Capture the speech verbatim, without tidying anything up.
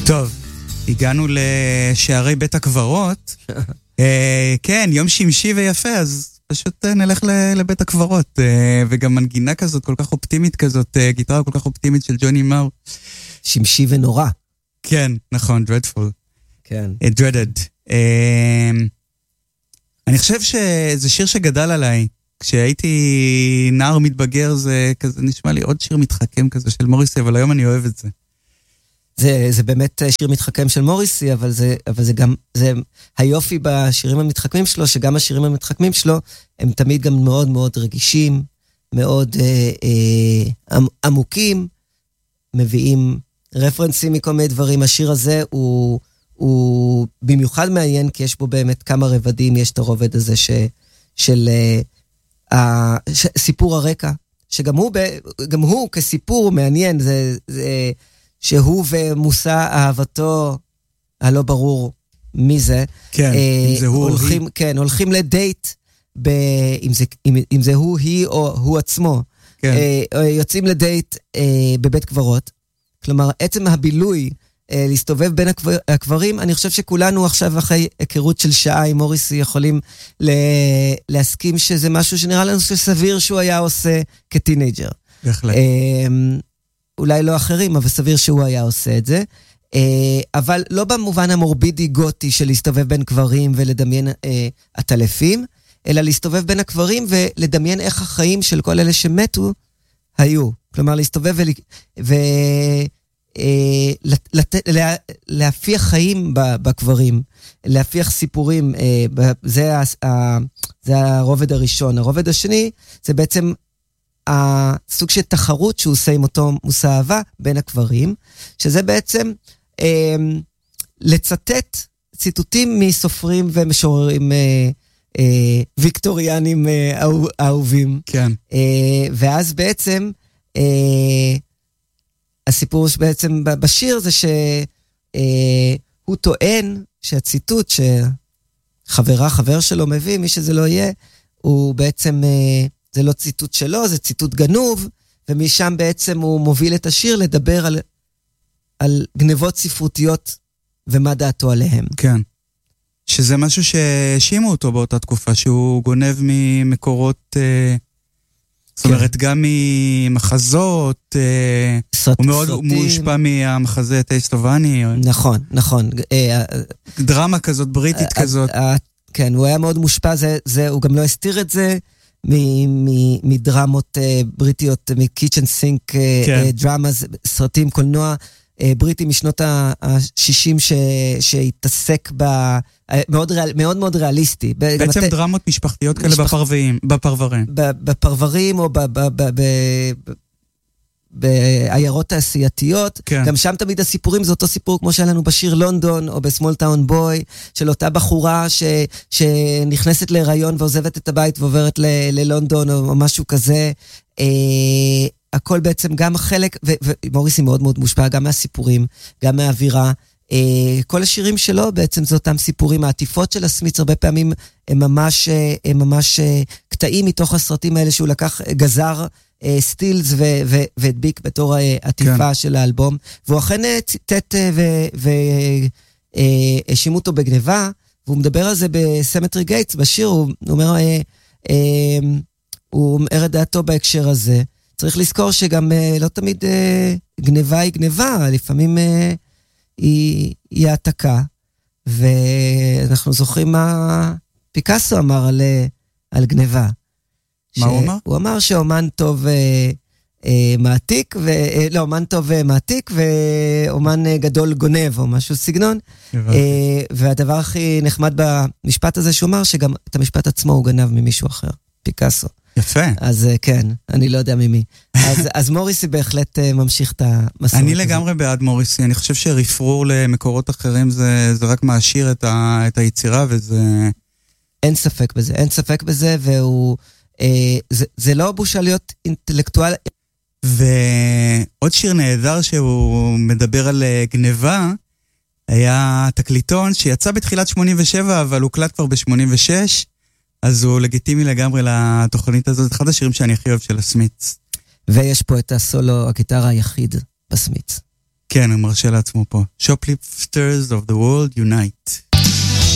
טוב, הגענו לשערי בית הקברות. כן, יום שמשי ויפה, אז פשוט נלך לבית הקברות. וגם מנגינה כזאת, כל כך אופטימית כזאת, גיטרה כל כך אופטימית של ג'וני מאר. שמשי ונורא. כן, נכון, dreadful. כן. dreaded. אני חושב שזה שיר שגדל עליי. כשהייתי נער מתבגר, זה כזה נשמע לי עוד שיר מתחכם כזה של מוריסי, אבל היום אני אוהב את זה. זה, זה באמת שיר מתחכם של מוריסי, אבל זה, אבל זה גם, זה היופי בשירים המתחכמים שלו, שגם השירים המתחכמים שלו, הם תמיד גם מאוד מאוד רגישים, מאוד אה, אה, עמוקים, מביאים רפרנסים מכל מיני דברים. השיר הזה הוא, הוא במיוחד מעניין, כי יש בו באמת כמה רבדים, יש את הרובד הזה ש, של אה, ש, סיפור הרקע, שגם הוא, גם הוא כסיפור מעניין, זה, זה שהוא ומושא אהבתו הלא ברור מי זה. כן, אה, אם זה הוא הולכים, היא. כן, הולכים לדייט, ב, אם, זה, אם, אם זה הוא, היא או הוא עצמו. כן. אה, יוצאים לדייט אה, בבית קברות. כלומר, עצם הבילוי, אה, להסתובב בין הקבר, הקברים, אני חושב שכולנו עכשיו אחרי היכרות של שעה עם מוריסי יכולים ל, להסכים שזה משהו שנראה לנו שסביר שהוא היה עושה כטינג'ר. בהחלט. אה, אולי לא אחרים, אבל סביר שהוא היה עושה את זה. אבל לא במובן המורבידי גותי של להסתובב בין קברים ולדמיין עטלפים, אלא להסתובב בין הקברים ולדמיין איך החיים של כל אלה שמתו היו. כלומר, להסתובב ולהפיח חיים בקברים, להפיח סיפורים. זה הרובד הראשון. הרובד השני זה בעצם הסוג של תחרות שהוא עושה עם אותו מושא אהבה בין הקברים, שזה בעצם אה, לצטט ציטוטים מסופרים ומשוררים אה, אה, ויקטוריאנים אה, אהובים. כן. אה, ואז בעצם אה, הסיפור שבעצם בשיר זה שהוא אה, טוען שהציטוט שחברה, חבר שלו מביא, מי שזה לא יהיה, הוא בעצם אה, זה לא ציטוט שלו, זה ציטוט גנוב, ומשם בעצם הוא מוביל את השיר לדבר על, על גנבות ספרותיות ומה דעתו עליהם. כן. שזה משהו שהאשימו אותו באותה תקופה, שהוא גונב ממקורות, אה, זאת אומרת, גם ממחזות, אה, הוא מאוד מושפע מהמחזה Taste of Honey. נכון, נכון. דרמה כזאת, בריטית כזאת. כן, הוא היה מאוד מושפע, זה, זה, הוא גם לא הסתיר את זה, מדרמות בריטיות, מקיצ'ן סינק דרמה, סרטים, קולנוע בריטי משנות ה-שישים שהתעסק מאוד מאוד ריאליסטי. בעצם דרמות משפחתיות כאלה בפרברים. בפרברים או בעיירות תעשייתיות, כן. גם שם תמיד הסיפורים זה אותו סיפור כמו שהיה לנו בשיר לונדון או בסמול טאון בוי, של אותה בחורה ש, שנכנסת להיריון ועוזבת את הבית ועוברת ל, ללונדון או משהו כזה. אה, הכל בעצם גם החלק, ומוריסי מאוד מאוד מושפע גם מהסיפורים, גם מהאווירה. אה, כל השירים שלו בעצם זה אותם סיפורים, העטיפות של הסמיץ הרבה פעמים הם ממש, הם ממש קטעים מתוך הסרטים האלה שהוא לקח, גזר, סטילס והדביק בתור עטיפה של האלבום, והוא אכן ציטט והאשימו אותו בגניבה, והוא מדבר על זה בסמטרי גייטס, בשיר, הוא אומר, הוא אומר את דעתו בהקשר הזה. צריך לזכור שגם לא תמיד גניבה היא גניבה, לפעמים היא העתקה, ואנחנו זוכרים מה פיקאסו אמר על גניבה. מה הוא אמר? הוא אמר שאומן טוב אה, אה, מעתיק, ו, אה, לא, אומן טוב אה, מעתיק, ואומן אה, גדול גונב, או משהו סגנון. אה, והדבר הכי נחמד במשפט הזה, שהוא אמר שגם את המשפט עצמו הוא גנב ממישהו אחר, פיקאסו. יפה. אז אה, כן, אני לא יודע ממי. אז, אז מוריסי בהחלט אה, ממשיך את המסורת. אני לגמרי בעד מוריסי, אני חושב שרפרור למקורות אחרים, זה, זה רק מעשיר את, ה, את היצירה, וזה... אין ספק בזה, אין ספק בזה, והוא... זה, זה לא בושה להיות אינטלקטואל. ועוד שיר נהדר שהוא מדבר על גניבה, היה תקליטון שיצא בתחילת שמונים ושבע, אבל הוא קלט כבר ב-שמונים ושש, אז הוא לגיטימי לגמרי לתוכנית הזאת, אחד השירים שאני הכי אוהב של הסמיץ. ויש פה את הסולו, הגיטרה היחיד בסמיץ. כן. כן, הוא מרשה לעצמו פה. Shoplifters of the world unite.